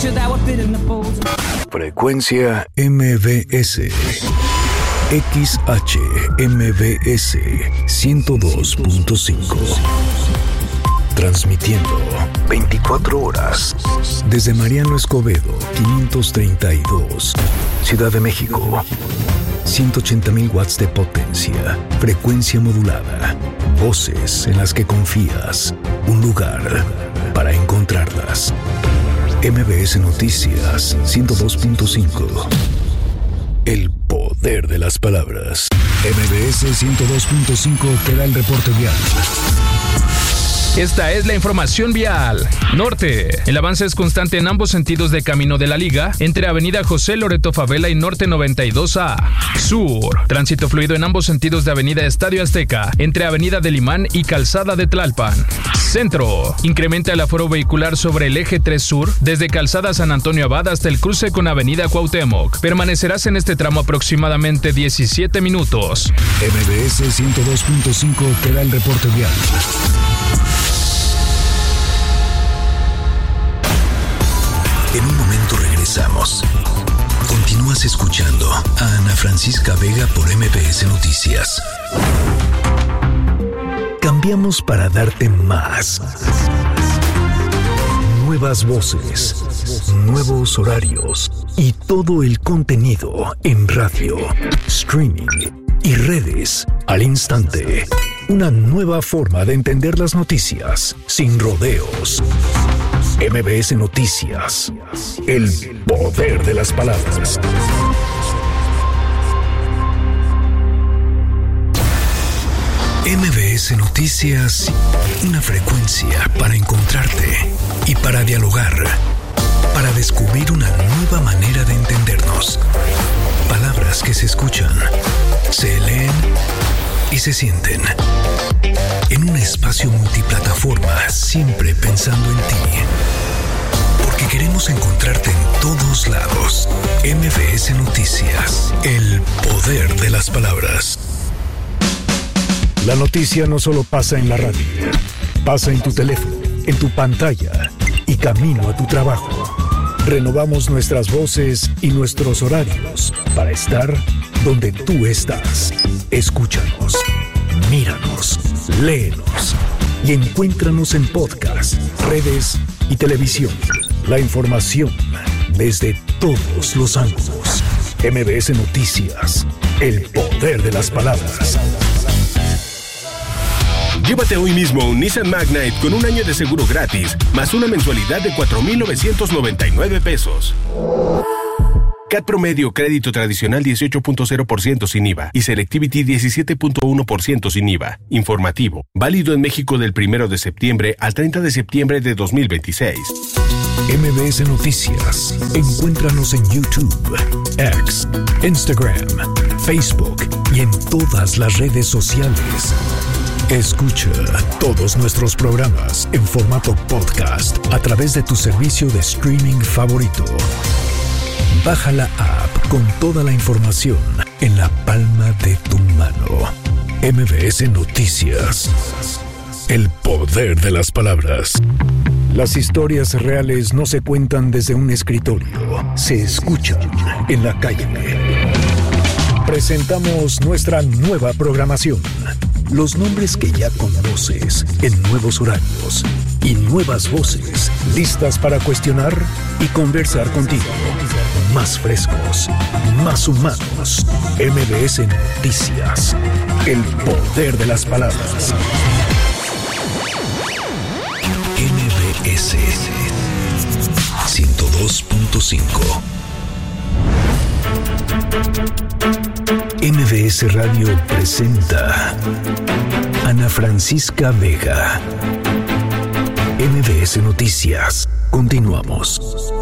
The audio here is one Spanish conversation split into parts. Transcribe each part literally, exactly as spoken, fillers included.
Frecuencia M V S. X H M V S ciento dos punto cinco. Transmitiendo veinticuatro horas desde Mariano Escobedo quinientos treinta y dos, Ciudad de México. ciento ochenta mil watts de potencia, frecuencia modulada, voces en las que confías, un lugar para encontrarlas. M V S Noticias ciento dos punto cinco. El poder de las palabras. M V S ciento dos punto cinco te da el reporte vial. Esta es la información vial. Norte. El avance es constante en ambos sentidos de Camino de la Liga, entre Avenida José Loreto Favela y Norte noventa y dos A. Sur. Tránsito fluido en ambos sentidos de Avenida Estadio Azteca, entre Avenida del Imán y Calzada de Tlalpan. Centro. Incrementa el aforo vehicular sobre el eje tres Sur, desde Calzada San Antonio Abad hasta el cruce con Avenida Cuauhtémoc. Permanecerás en este tramo aproximadamente diecisiete minutos. M V S ciento dos punto cinco te da el reporte vial. En un momento regresamos. Continúas escuchando a Ana Francisca Vega por M V S Noticias. Cambiamos para darte más. Nuevas voces, nuevos horarios y todo el contenido en radio, streaming y redes al instante. Una nueva forma de entender las noticias sin rodeos. M V S Noticias. El poder de las palabras. M V S Noticias. Una frecuencia para encontrarte y para dialogar. Para descubrir una nueva manera de entendernos. Palabras que se escuchan, se leen y se sienten. En un espacio multiplataforma, siempre pensando en ti. Porque queremos encontrarte en todos lados. M V S Noticias. El poder de las palabras. La noticia no solo pasa en la radio. Pasa en tu teléfono, en tu pantalla y camino a tu trabajo. Renovamos nuestras voces y nuestros horarios para estar donde tú estás. Escúchanos, míranos, léenos y encuéntranos en podcast, redes y televisión. La información desde todos los ángulos. M V S Noticias, el poder de las palabras. Llévate hoy mismo un Nissan Magnite con un año de seguro gratis, más una mensualidad de cuatro mil novecientos noventa y nueve pesos. C A T promedio, crédito tradicional dieciocho punto cero por ciento sin I V A y Selectivity diecisiete punto uno por ciento sin I V A. Informativo. Válido en México del primero de septiembre al treinta de septiembre de dos mil veintiséis. M V S Noticias. Encuéntranos en YouTube, X, Instagram, Facebook y en todas las redes sociales. Escucha todos nuestros programas en formato podcast a través de tu servicio de streaming favorito. Baja la app con toda la información en la palma de tu mano. M V S Noticias. El poder de las palabras. Las historias reales no se cuentan desde un escritorio, se escuchan en la calle. Presentamos nuestra nueva programación. Los nombres que ya conoces en nuevos horarios y nuevas voces listas para cuestionar y conversar contigo. Más frescos, más humanos. M V S Noticias. El poder de las palabras. M V S ciento dos punto cinco. M V S Radio presenta Ana Francisca Vega. M V S Noticias. Continuamos.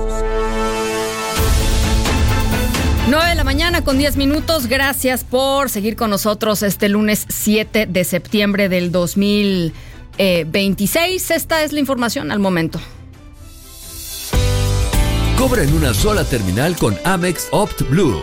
nueve de la mañana con diez minutos. Gracias por seguir con nosotros este lunes siete de septiembre del dos mil veintiséis. Esta es la información al momento. Cobra en una sola terminal con Amex Opt Blue.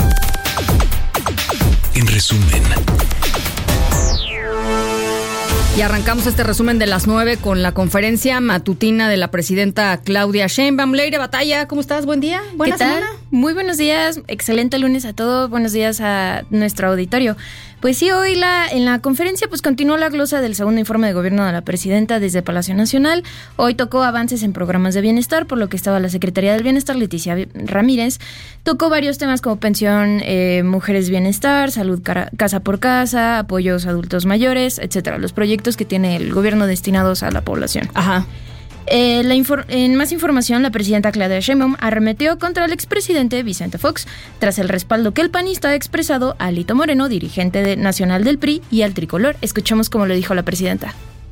En resumen, Y arrancamos este resumen de las nueve con la conferencia matutina de la presidenta Claudia Sheinbaum. Leire Batalla, ¿cómo estás? Buen día. Buena ¿Qué tal? semana. Muy buenos días. Excelente lunes a todos. Buenos días a nuestro auditorio. Pues sí, hoy la, en la conferencia pues continuó la glosa del segundo informe de gobierno de la presidenta desde Palacio Nacional. Hoy tocó avances en programas de bienestar, por lo que estaba la Secretaría del Bienestar, Leticia Ramírez. Tocó varios temas como pensión, eh, mujeres bienestar, salud cara, casa por casa, apoyos a adultos mayores, etcétera. Los proyectos que tiene el gobierno destinados a la población. Ajá. Eh, la infor- en más información, la presidenta Claudia Sheinbaum arremetió contra el expresidente Vicente Fox tras el respaldo que el panista ha expresado a Alito Moreno, dirigente de, nacional del P R I, y al tricolor. Escuchemos cómo lo dijo la presidenta.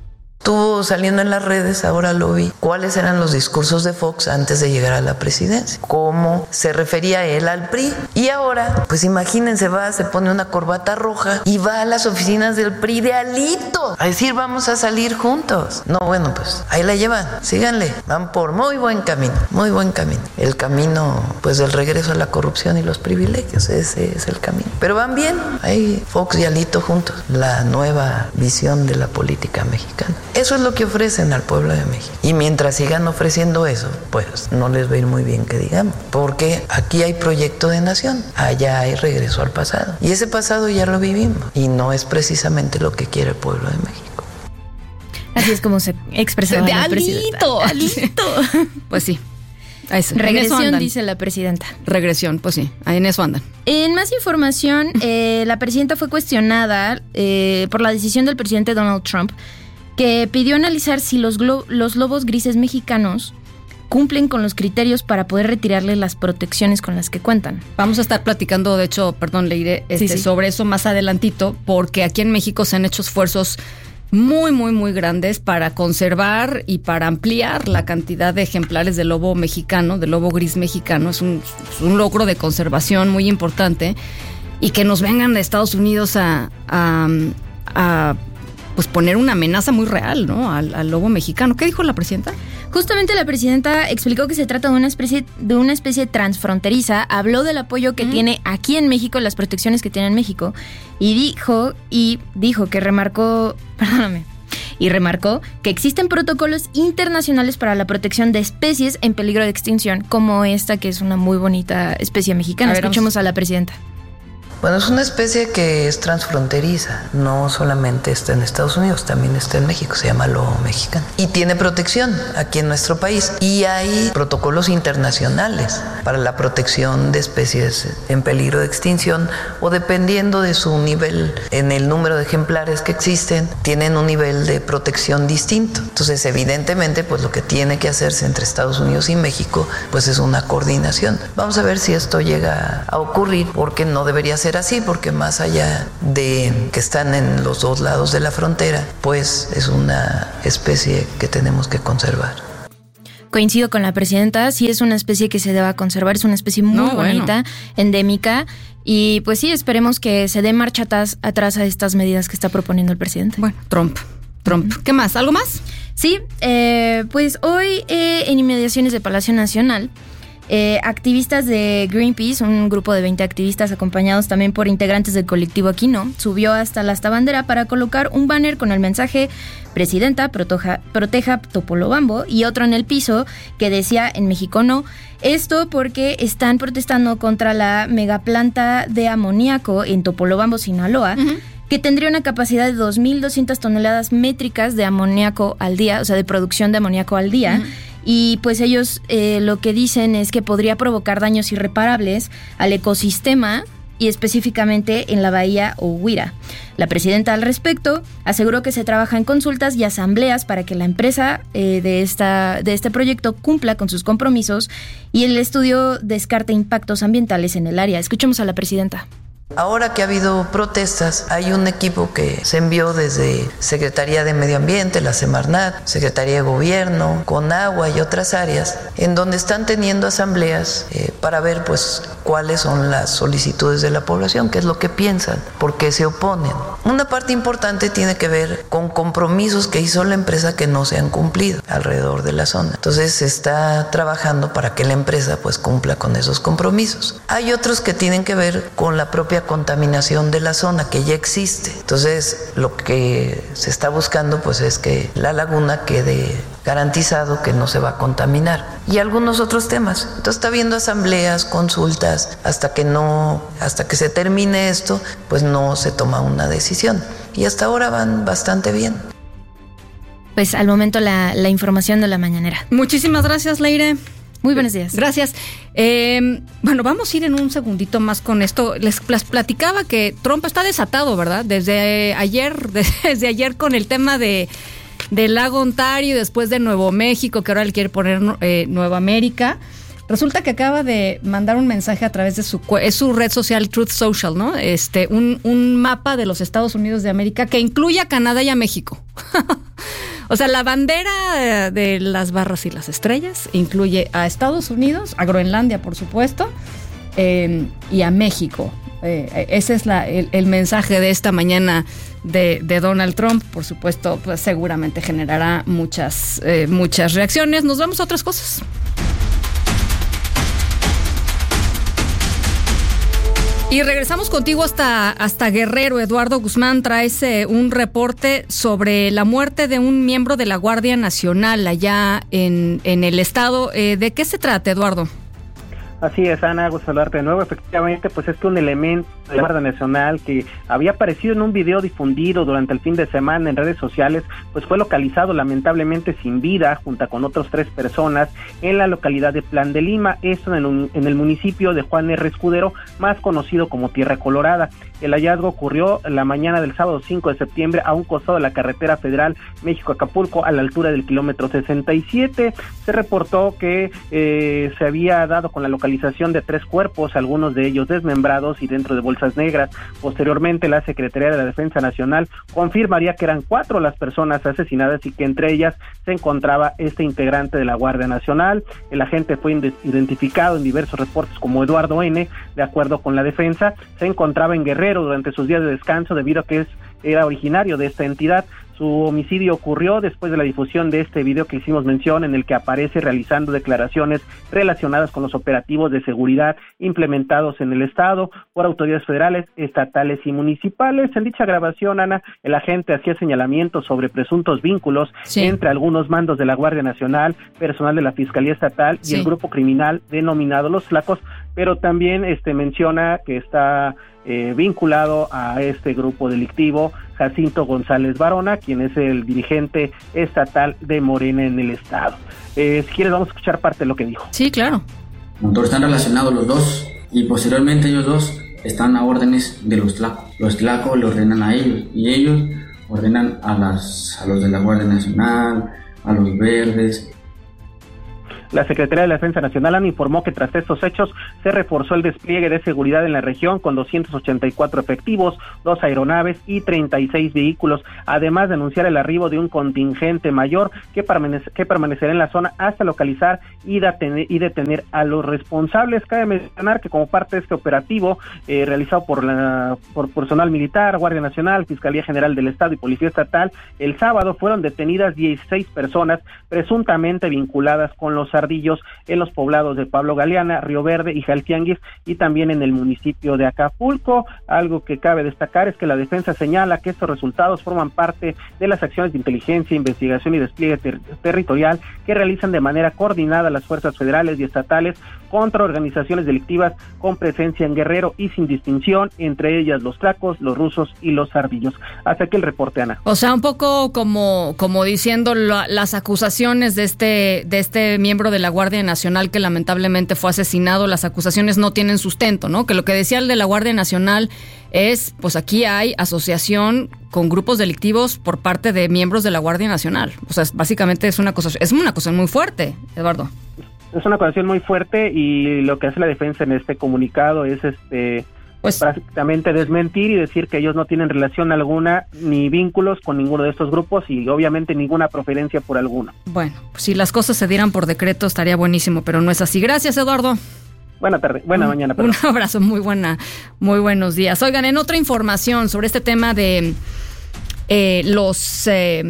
Estuvo saliendo en las redes, ahora lo vi, cuáles eran los discursos de Fox antes de llegar a la presidencia, cómo se refería él al P R I. Y ahora, pues imagínense, va, se pone una corbata roja y va a las oficinas del P R I de Alito a decir vamos a salir juntos. No, bueno, pues ahí la llevan, síganle, van por muy buen camino, muy buen camino. El camino, pues del regreso a la corrupción y los privilegios, ese es el camino. Pero van bien, ahí Fox y Alito juntos, la nueva visión de la política mexicana. Eso es lo que ofrecen al pueblo de México. Y mientras sigan ofreciendo eso, pues no les va a ir muy bien que digamos. Porque aquí hay proyecto de nación, allá hay regreso al pasado. Y ese pasado ya lo vivimos. Y no es precisamente lo que quiere el pueblo de México. Así es como se expresaba de la Alito. presidenta. Alito. Pues sí. Es, Regresión, dice la presidenta. Regresión, pues sí, ahí en eso andan. En más información, eh, la presidenta fue cuestionada eh, por la decisión del presidente Donald Trump, que pidió analizar si los, glo- los lobos grises mexicanos cumplen con los criterios para poder retirarle las protecciones con las que cuentan. Vamos a estar platicando, de hecho, perdón, Leire, este, sí, sí. sobre eso más adelantito, porque aquí en México se han hecho esfuerzos muy, muy, muy grandes para conservar y para ampliar la cantidad de ejemplares de lobo mexicano, de lobo gris mexicano. Es un, es un logro de conservación muy importante, y que nos vengan de Estados Unidos a... a, a pues poner una amenaza muy real, ¿no? Al, al lobo mexicano. ¿Qué dijo la presidenta? Justamente la presidenta explicó que se trata de una especie de una especie transfronteriza, habló del apoyo que mm. tiene aquí en México, las protecciones que tiene en México, y dijo, y dijo que remarcó, perdóname, y remarcó que existen protocolos internacionales para la protección de especies en peligro de extinción, como esta, que es una muy bonita especie mexicana. A ver, escuchemos vamos. a la presidenta. Bueno, es una especie que es transfronteriza, no solamente está en Estados Unidos, también está en México, se llama lobo mexicano. Y tiene protección aquí en nuestro país. Y hay protocolos internacionales para la protección de especies en peligro de extinción, o dependiendo de su nivel, en el número de ejemplares que existen, tienen un nivel de protección distinto. Entonces, evidentemente, pues lo que tiene que hacerse entre Estados Unidos y México, pues es una coordinación. Vamos a ver si esto llega a ocurrir, porque no debería ser así, porque más allá de que están en los dos lados de la frontera, pues es una especie que tenemos que conservar. Coincido con la presidenta, sí es una especie que se deba conservar, es una especie muy no, bonita, bueno. endémica, y pues sí, esperemos que se dé marcha atrás, atrás a estas medidas que está proponiendo el presidente. Bueno, Trump. Trump. Uh-huh. ¿Qué más? ¿Algo más? Sí, eh, pues hoy eh, en inmediaciones de Palacio Nacional, Eh, activistas de Greenpeace, un grupo de veinte activistas acompañados también por integrantes del colectivo Aquino, subió hasta la Asta Bandera para colocar un banner con el mensaje "Presidenta, proteja, proteja Topolobampo", y otro en el piso que decía "En México no". Esto porque están protestando contra la megaplanta de amoníaco en Topolobampo, Sinaloa, uh-huh. que tendría una capacidad de dos mil doscientas toneladas métricas de amoníaco al día, o sea, de producción de amoníaco al día. Uh-huh. Y pues ellos eh, lo que dicen es que podría provocar daños irreparables al ecosistema, y específicamente en la bahía Oguira. La presidenta al respecto aseguró que se trabaja en consultas y asambleas para que la empresa eh, de, esta, de este proyecto cumpla con sus compromisos, y el estudio descarta impactos ambientales en el área. Escuchemos a la presidenta. Ahora que ha habido protestas, hay un equipo que se envió desde Secretaría de Medio Ambiente, la Semarnat, Secretaría de Gobierno, Conagua y otras áreas, en donde están teniendo asambleas eh, para ver pues cuáles son las solicitudes de la población, qué es lo que piensan, por qué se oponen. Una parte importante tiene que ver con compromisos que hizo la empresa que no se han cumplido alrededor de la zona. Entonces se está trabajando para que la empresa pues cumpla con esos compromisos. Hay otros que tienen que ver con la propia propia contaminación de la zona que ya existe. Entonces, lo que se está buscando pues es que la laguna quede garantizado que no se va a contaminar. Y algunos otros temas. Entonces está habiendo asambleas, consultas, hasta que no, hasta que se termine esto, pues no se toma una decisión. Y hasta ahora van bastante bien. Pues al momento la, la información de la mañanera. Muchísimas gracias, Leire. Muy buenos días. Gracias. Eh, bueno, vamos a ir en un segundito más con esto. Les, les platicaba que Trump está desatado, ¿verdad? Desde ayer, desde ayer con el tema de del lago Ontario, después de Nuevo México, que ahora le quiere poner eh, Nueva América. Resulta que acaba de mandar un mensaje a través de su es su red social Truth Social, ¿no? Este, un, un mapa de los Estados Unidos de América que incluye a Canadá y a México. O sea, la bandera de las barras y las estrellas incluye a Estados Unidos, a Groenlandia, por supuesto, eh, y a México. Eh, ese es la, el, el mensaje de esta mañana de, de Donald Trump. Por supuesto, pues seguramente generará muchas, eh, muchas reacciones. Nos vamos a otras cosas. Y regresamos contigo hasta, hasta Guerrero. Eduardo Guzmán, traes eh, un reporte sobre la muerte de un miembro de la Guardia Nacional allá en, en el estado. Eh, ¿De qué se trata, Eduardo? Así es, Ana, gusto saludarte de nuevo. Efectivamente, pues es que un elemento de la Guardia Nacional que había aparecido en un video difundido durante el fin de semana en redes sociales, pues fue localizado lamentablemente sin vida junto con otras tres personas en la localidad de Plan de Lima, esto en el, en el municipio de Juan R. Escudero, más conocido como Tierra Colorada. El hallazgo ocurrió la mañana del sábado cinco de septiembre a un costado de la carretera federal México-Acapulco, a la altura del kilómetro sesenta y siete. Se reportó que eh, se había dado con la localización de tres cuerpos, algunos de ellos desmembrados y dentro de bolsas negras. Posteriormente, la Secretaría de la Defensa Nacional confirmaría que eran cuatro las personas asesinadas y que entre ellas se encontraba este integrante de la Guardia Nacional. El agente fue identificado en diversos reportes como Eduardo N. De acuerdo con la defensa, se encontraba en Guerrero durante sus días de descanso debido a que es, era originario de esta entidad. Su homicidio ocurrió después de la difusión de este video que hicimos mención, en el que aparece realizando declaraciones relacionadas con los operativos de seguridad implementados en el estado por autoridades federales, estatales y municipales. En dicha grabación, Ana, el agente hacía señalamientos sobre presuntos vínculos sí. entre algunos mandos de la Guardia Nacional, personal de la Fiscalía Estatal y sí. el grupo criminal denominado Los Flacos, pero también este menciona que está eh, vinculado a este grupo delictivo Jacinto González Barona, quien es el dirigente estatal de Morena en el estado. Eh, si quieres vamos a escuchar parte de lo que dijo. Sí, claro. Entonces están relacionados los dos y posteriormente ellos dos están a órdenes de los tlacos. Los tlacos le ordenan a ellos y ellos ordenan a, las, a los de la Guardia Nacional, a los verdes. La Secretaría de la Defensa Nacional informó que tras estos hechos se reforzó el despliegue de seguridad en la región con doscientos ochenta y cuatro efectivos, dos aeronaves y treinta y seis vehículos, además de anunciar el arribo de un contingente mayor que, permanece, que permanecerá en la zona hasta localizar y detener, y detener a los responsables. Cabe mencionar que como parte de este operativo eh, realizado por, la, por personal militar, Guardia Nacional, Fiscalía General del Estado y Policía Estatal, el sábado fueron detenidas dieciséis personas presuntamente vinculadas con los ardillos en los poblados de Pablo Galeana, Río Verde y Jaltianguis, y también en el municipio de Acapulco. Algo que cabe destacar es que la defensa señala que estos resultados forman parte de las acciones de inteligencia, investigación y despliegue ter- territorial que realizan de manera coordinada las fuerzas federales y estatales contra organizaciones delictivas con presencia en Guerrero y sin distinción, entre ellas los tlacos, los rusos y los ardillos. Hasta aquí el reporte, Ana. O sea, un poco como, como diciendo la, las acusaciones de este, de este miembro de la Guardia Nacional que lamentablemente fue asesinado, las acusaciones no tienen sustento, ¿no? Que lo que decía el de la Guardia Nacional es, pues aquí hay asociación con grupos delictivos por parte de miembros de la Guardia Nacional. O sea, básicamente es una cosa, es una cosa muy fuerte, Eduardo. Es una acusación muy fuerte y lo que hace la defensa en este comunicado es este pues prácticamente desmentir y decir que ellos no tienen relación alguna ni vínculos con ninguno de estos grupos y obviamente ninguna preferencia por alguno. Bueno, pues si las cosas se dieran por decreto estaría buenísimo, pero no es así. Gracias, Eduardo. Buena tarde, buena un, mañana. Perdón. Un abrazo, muy buena, muy buenos días. Oigan, en otra información sobre este tema de eh, los eh,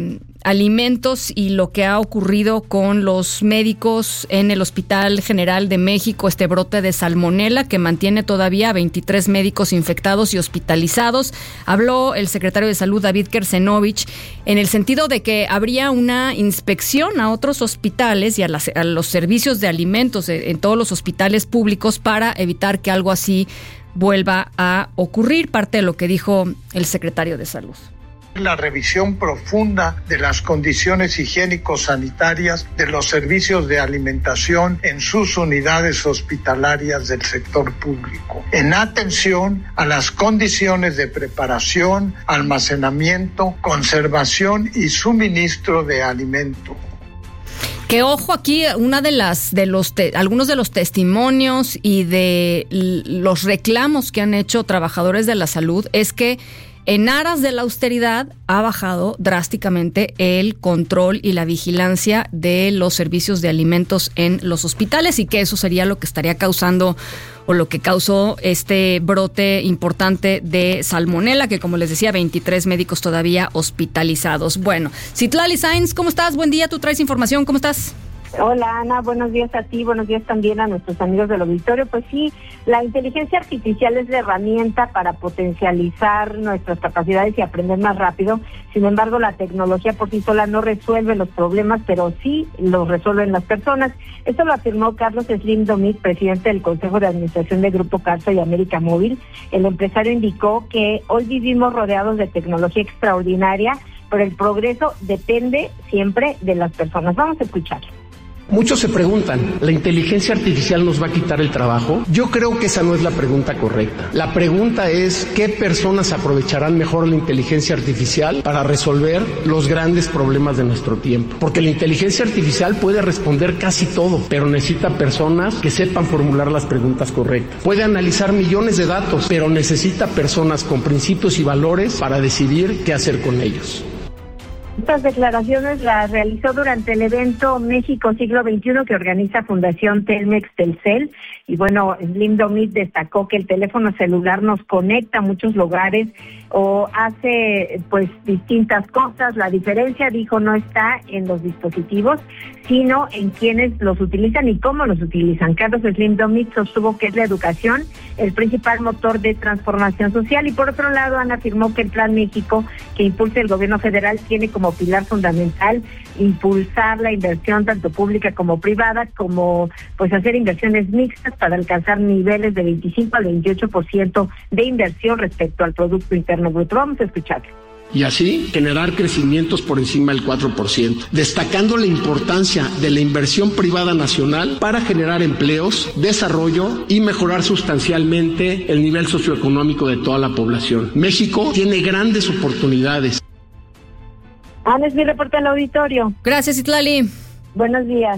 alimentos y lo que ha ocurrido con los médicos en el Hospital General de México, este brote de salmonela que mantiene todavía a veintitrés médicos infectados y hospitalizados. Habló el secretario de Salud, David Kersenovich, en el sentido de que habría una inspección a otros hospitales y a, las, a los servicios de alimentos en todos los hospitales públicos para evitar que algo así vuelva a ocurrir. Parte de lo que dijo el secretario de Salud. La revisión profunda de las condiciones higiénico-sanitarias de los servicios de alimentación en sus unidades hospitalarias del sector público, en atención a las condiciones de preparación, almacenamiento, conservación y suministro de alimento. Que ojo aquí, una de las de los te, algunos de los testimonios y de los reclamos que han hecho trabajadores de la salud es que en aras de la austeridad ha bajado drásticamente el control y la vigilancia de los servicios de alimentos en los hospitales y que eso sería lo que estaría causando o lo que causó este brote importante de salmonela, que como les decía, veintitrés médicos todavía hospitalizados. Bueno, Citlali Sainz, ¿cómo estás? Buen día, tú traes información, ¿cómo estás? Hola Ana, buenos días a ti, buenos días también a nuestros amigos del auditorio. Pues sí, la inteligencia artificial es la herramienta para potencializar nuestras capacidades y aprender más rápido. Sin embargo, la tecnología por sí sola no resuelve los problemas, pero sí los resuelven las personas. Esto lo afirmó Carlos Slim Domit, presidente del Consejo de Administración de Grupo Carso y América Móvil. El empresario indicó que hoy vivimos rodeados de tecnología extraordinaria, pero el progreso depende siempre de las personas. Vamos a escuchar. Muchos se preguntan, ¿la inteligencia artificial nos va a quitar el trabajo? Yo creo que esa no es la pregunta correcta. La pregunta es, ¿qué personas aprovecharán mejor la inteligencia artificial para resolver los grandes problemas de nuestro tiempo? Porque la inteligencia artificial puede responder casi todo, pero necesita personas que sepan formular las preguntas correctas. Puede analizar millones de datos, pero necesita personas con principios y valores para decidir qué hacer con ellos. Estas declaraciones las realizó durante el evento México Siglo veintiuno que organiza Fundación Telmex Telcel. Y bueno, Slim Domit destacó que el teléfono celular nos conecta a muchos lugares o hace pues distintas cosas. La diferencia, dijo, no está en los dispositivos, sino en quienes los utilizan y cómo los utilizan. Carlos Slim Domit sostuvo que es la educación el principal motor de transformación social. Y por otro lado, Ana afirmó que el Plan México que impulsa el gobierno federal tiene como pilar fundamental impulsar la inversión tanto pública como privada, como pues hacer inversiones mixtas para alcanzar niveles de veinticinco al veintiocho por ciento de inversión respecto al Producto Interno Bruto. Vamos a escucharlo. Y así generar crecimientos por encima del cuatro por ciento, destacando la importancia de la inversión privada nacional para generar empleos, desarrollo y mejorar sustancialmente el nivel socioeconómico de toda la población. México tiene grandes oportunidades. Ana, es mi reporte al auditorio. Gracias, Citlali. Buenos días.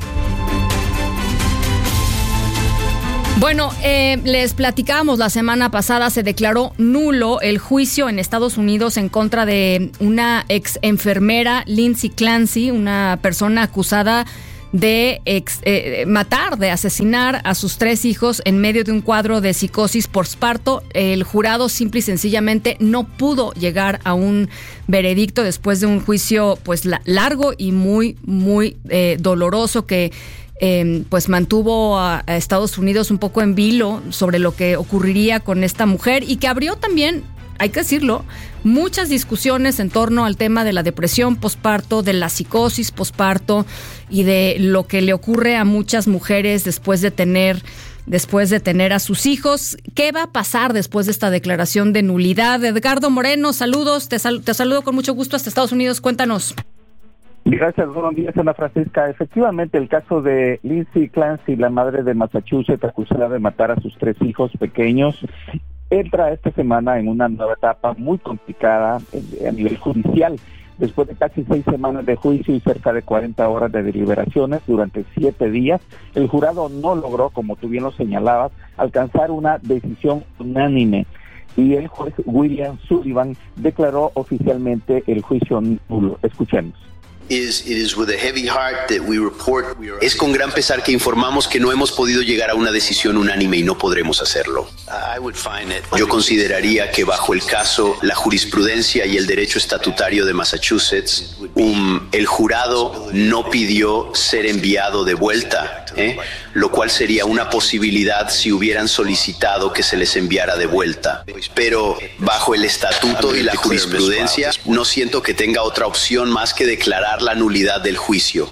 Bueno, eh, les platicábamos la semana pasada, se declaró nulo el juicio en Estados Unidos en contra de una ex enfermera, Lindsay Clancy, una persona acusada de ex, eh, matar, de asesinar a sus tres hijos en medio de un cuadro de psicosis posparto. El jurado simple y sencillamente no pudo llegar a un veredicto después de un juicio pues la, largo y muy, muy eh, doloroso que eh, pues mantuvo a, a Estados Unidos un poco en vilo sobre lo que ocurriría con esta mujer y que abrió también, hay que decirlo, muchas discusiones en torno al tema de la depresión posparto, de la psicosis posparto y de lo que le ocurre a muchas mujeres después de tener después de tener a sus hijos. ¿Qué va a pasar después de esta declaración de nulidad? Edgardo Moreno, saludos, te, sal, te saludo con mucho gusto hasta Estados Unidos, cuéntanos. Gracias, buenos días, Ana Francisca. Efectivamente, el caso de Lindsay Clancy, la madre de Massachusetts, acusada de matar a sus tres hijos pequeños, entra esta semana en una nueva etapa muy complicada a nivel judicial. Después de casi seis semanas de juicio y cerca de cuarenta horas de deliberaciones durante siete días, el jurado no logró, como tú bien lo señalabas, alcanzar una decisión unánime. Y el juez William Sullivan declaró oficialmente el juicio nulo. Escuchemos. Es con gran pesar que informamos que no hemos podido llegar a una decisión unánime y no podremos hacerlo. Yo consideraría que bajo el caso, la jurisprudencia y el derecho estatutario de Massachusetts, um, el jurado no pidió ser enviado de vuelta, ¿eh? lo cual sería una posibilidad si hubieran solicitado que se les enviara de vuelta. Pero bajo el estatuto y la jurisprudencia, no siento que tenga otra opción más que declarar la nulidad del juicio.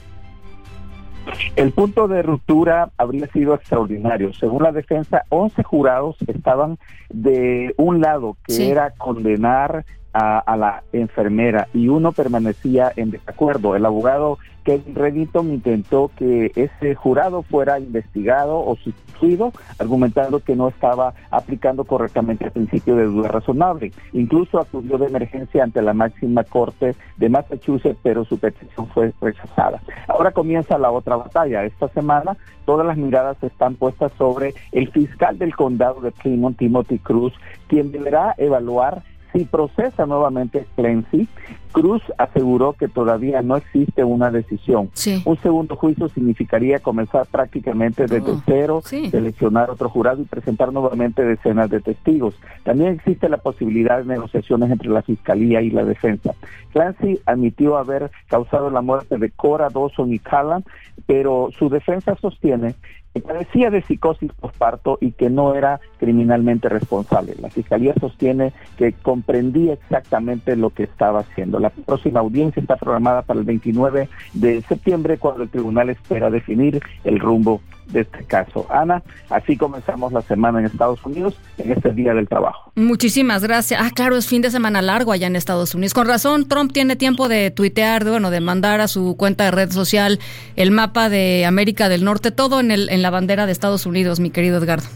El punto de ruptura habría sido extraordinario. Según la defensa, once jurados estaban de un lado, que sí. era condenar a, a la enfermera, y uno permanecía en desacuerdo. El abogado Kevin Reddington intentó que ese jurado fuera investigado o sustituido, argumentando que no estaba aplicando correctamente el principio de duda razonable. Incluso acudió de emergencia ante la máxima corte de Massachusetts, pero su petición fue rechazada. Ahora comienza la otra batalla. Esta semana todas las miradas están puestas sobre el fiscal del condado de Plymouth, Timothy Cruz, quien deberá evaluar si procesa nuevamente Clancy. Cruz aseguró que todavía no existe una decisión. Sí. Un segundo juicio significaría comenzar prácticamente desde oh, cero, sí. seleccionar otro jurado y presentar nuevamente decenas de testigos. También existe la posibilidad de negociaciones entre la fiscalía y la defensa. Clancy admitió haber causado la muerte de Cora Dawson y Callan, pero su defensa sostiene que padecía de psicosis posparto y que no era criminalmente responsable. La fiscalía sostiene que comprendía exactamente lo que estaba haciendo. La próxima audiencia está programada para el veintinueve de septiembre, cuando el tribunal espera definir el rumbo de este caso. Ana, así comenzamos la semana en Estados Unidos, en este Día del Trabajo. Muchísimas gracias. Ah, claro, es fin de semana largo allá en Estados Unidos. Con razón, Trump tiene tiempo de tuitear, de, bueno, de mandar a su cuenta de red social el mapa de América del Norte, todo en el en la bandera de Estados Unidos, mi querido Edgardo.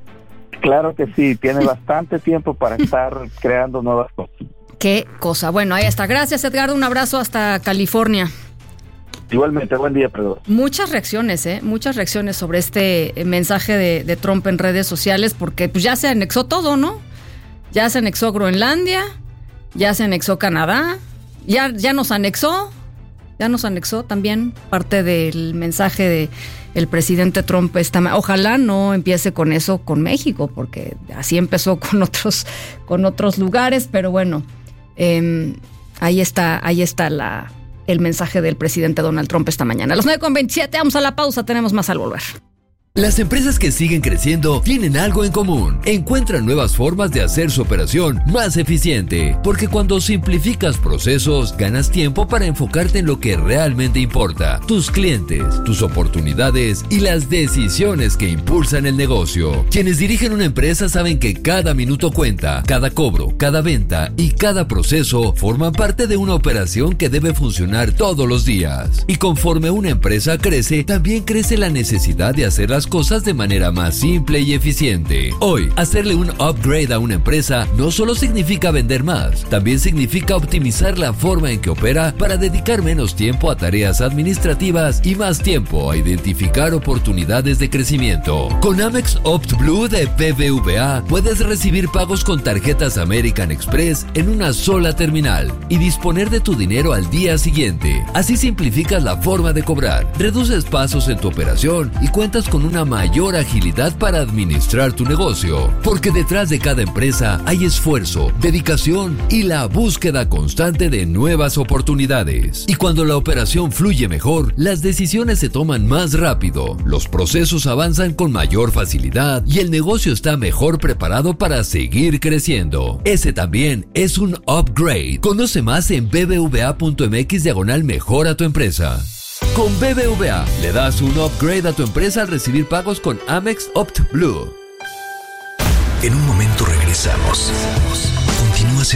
Claro que sí, tiene bastante tiempo para estar creando nuevas cosas. Qué cosa. Bueno, ahí está. Gracias, Edgardo. Un abrazo hasta California. Igualmente, buen día, perdón. Muchas reacciones, ¿eh? Muchas reacciones sobre este mensaje de, de Trump en redes sociales, porque pues ya se anexó todo, ¿no? Ya se anexó Groenlandia, ya se anexó Canadá, ya, ya nos anexó, ya nos anexó también parte del mensaje de el presidente Trump. Esta, ojalá no empiece con eso con México, porque así empezó con otros, con otros lugares, pero bueno, eh, ahí está, ahí está la... el mensaje del presidente Donald Trump esta mañana. A las nueve con veintisiete, vamos a la pausa, tenemos más al volver. Las empresas que siguen creciendo tienen algo en común. Encuentran nuevas formas de hacer su operación más eficiente, porque cuando simplificas procesos, ganas tiempo para enfocarte en lo que realmente importa: tus clientes, tus oportunidades y las decisiones que impulsan el negocio. Quienes dirigen una empresa saben que cada minuto cuenta, cada cobro, cada venta y cada proceso forman parte de una operación que debe funcionar todos los días. Y conforme una empresa crece, también crece la necesidad de hacer las cosas de manera más simple y eficiente. Hoy, hacerle un upgrade a una empresa no solo significa vender más, también significa optimizar la forma en que opera para dedicar menos tiempo a tareas administrativas y más tiempo a identificar oportunidades de crecimiento. Con Amex OptBlue de B B V A puedes recibir pagos con tarjetas American Express en una sola terminal y disponer de tu dinero al día siguiente. Así simplificas la forma de cobrar, reduces pasos en tu operación y cuentas con una mayor agilidad para administrar tu negocio, porque detrás de cada empresa hay esfuerzo, dedicación y la búsqueda constante de nuevas oportunidades. Y cuando la operación fluye mejor, las decisiones se toman más rápido, los procesos avanzan con mayor facilidad y el negocio está mejor preparado para seguir creciendo. Ese también es un upgrade. Conoce más en bbva.mx diagonal mejora tu empresa. Con B B V A le das un upgrade a tu empresa al recibir pagos con Amex OptBlue. En un momento regresamos.